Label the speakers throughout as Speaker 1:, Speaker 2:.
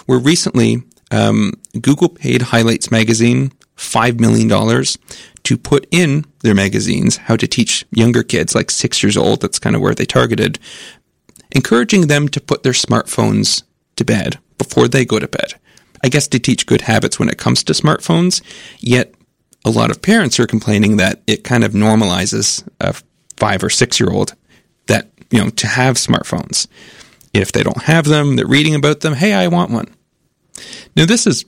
Speaker 1: where recently Google paid Highlights Magazine $5 million to put in their magazines how to teach younger kids, like 6 years old, that's kind of where they targeted, encouraging them to put their smartphones to bed before they go to bed. I guess to teach good habits when it comes to smartphones, yet a lot of parents are complaining that it kind of normalizes a 5 or 6 year old that, to have smartphones. If they don't have them, they're reading about them. Hey, I want one. Now, this is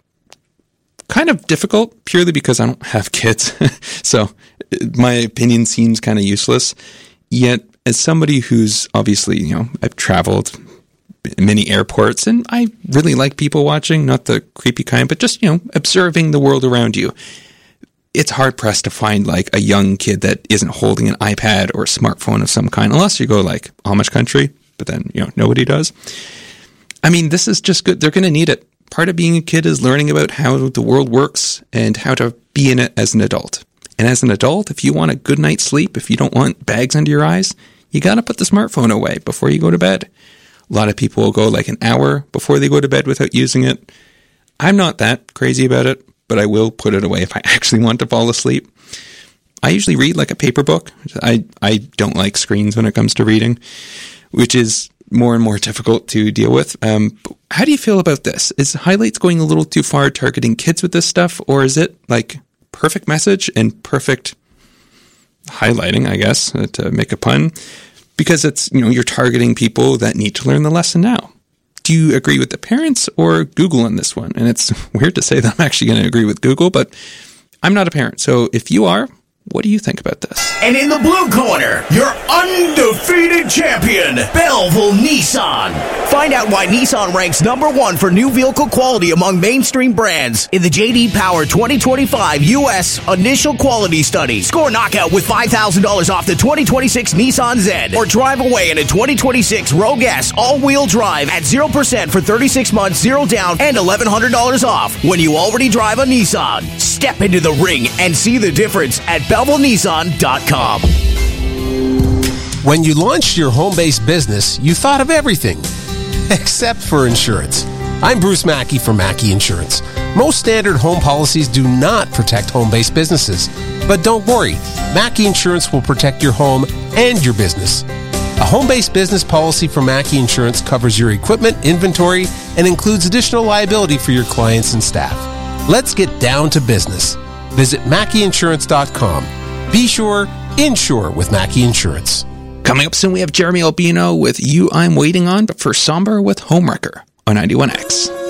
Speaker 1: kind of difficult purely because I don't have kids. So my opinion seems kind of useless. Yet, as somebody who's obviously, I've traveled many airports and I really like people watching, not the creepy kind, but just, observing the world around you. It's hard pressed to find like a young kid that isn't holding an iPad or a smartphone of some kind, unless you go like Amish country, but then, nobody does. I mean, this is just good. They're going to need it. Part of being a kid is learning about how the world works and how to be in it as an adult. And as an adult, if you want a good night's sleep, if you don't want bags under your eyes, you got to put the smartphone away before you go to bed. A lot of people will go like an hour before they go to bed without using it. I'm not that crazy about it, but I will put it away if I actually want to fall asleep. I usually read like a paper book. I don't like screens when it comes to reading, which is more and more difficult to deal with. How do you feel about this? Is Highlights going a little too far targeting kids with this stuff, or is it like perfect message and perfect highlighting, I guess, to make a pun? Because it's, you're targeting people that need to learn the lesson now. Do you agree with the parents or Google on this one? And it's weird to say that I'm actually going to agree with Google, but I'm not a parent. So if you are, what do you think about this?
Speaker 2: And in the blue corner, your undefeated champion, Belleville Nissan. Find out why Nissan ranks #1 for new vehicle quality among mainstream brands in the J.D. Power 2025 U.S. Initial Quality Study. Score knockout with $5,000 off the 2026 Nissan Z, or drive away in a 2026 Rogue S all-wheel drive at 0% for 36 months, 0 down, and $1,100 off when you already drive a Nissan. Step into the ring and see the difference at BellevilleNissan.com.
Speaker 3: When you launched your home-based business, you thought of everything except for insurance. I'm Bruce Mackey from Mackey Insurance. Most standard home policies do not protect home-based businesses. But don't worry, Mackey Insurance will protect your home and your business. A home-based business policy from Mackey Insurance covers your equipment, inventory, and includes additional liability for your clients and staff. Let's get down to business. Visit MackeyInsurance.com. Be sure, insure with Mackey Insurance.
Speaker 1: Coming up soon, we have Jeremy Albino with You I'm Waiting On, but first Somber with Homewrecker on 91X.